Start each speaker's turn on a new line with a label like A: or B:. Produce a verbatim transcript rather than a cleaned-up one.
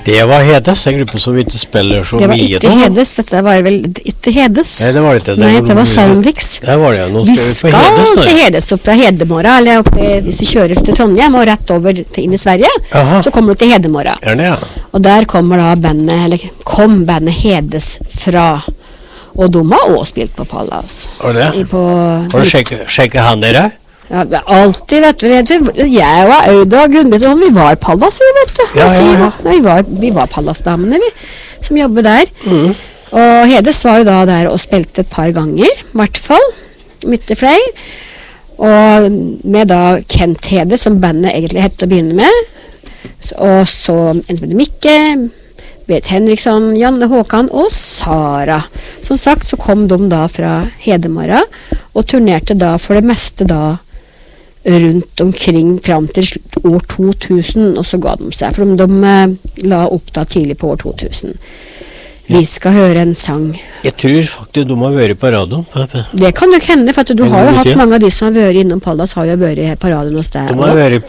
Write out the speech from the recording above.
A: Det var Hedes, en gruppe som vi ikke spiller så
B: Det var
A: mye
B: ikke Hedes, dette var vel ikke Hedes.
A: Nei, det var det ikke.
B: Nei, det var Soundix.
A: Det var det, ja. Nå
B: Vi
A: skal vi på
B: skal
A: Hedes nå.
B: til Hedes opp fra Hedemora, eller opp, i- hvis vi kjører til Trondheim og rett over til, inn i Sverige,
A: Aha.
B: så kommer du til Hedemora.
A: Er det, ja?
B: Og der kommer da bandet, eller kom bandet Hedes fra. Og de har også spilt på Pallas.
A: Og det?
B: I- På,
A: Har du sjekket, sjekket han dere?
B: ja, det er alltid, vet du, vet du, jeg og Auda og Gunnbjørn, sånn, vi var Pallas, vet du.
A: Ja,
B: Og
A: ja,
B: Siv,
A: ja.
B: Nei, vi var, vi var Pallas-damene, vi, som jobber der.
A: Mm.
B: Og Hedes var jo da der og spilte et par ganger, i hvert fall, midt i flere. Og med da Kent Hedes, som bandet egentlig hette å begynne med. Og så en som heter Mikke, Berit Henriksson, Janne Håkan og Sara. Som sagt så kom de da fra Hedemora, og turnerte da for det meste da rundt omkring fram til slutt år to tusen, og så ga de seg, for de, de eh, la opp da tidlig på år to tusen. Vi skal høre en sang.
A: Jeg tror faktisk de har vært på radioen.
B: Det kan nok hende, for at du
A: En
B: har jo
A: god
B: hatt
A: tid.
B: mange av de som har vært innom Pallas, har jo vært på radioen hos deg.
A: De har
B: og-
A: vært